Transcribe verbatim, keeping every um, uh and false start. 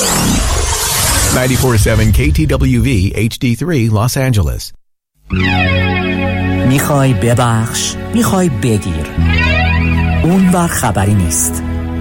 ninety-four point seven K T W V H D three Los Angeles. میخوای ببخش، میخوای بگیر. اونور خبری نیست.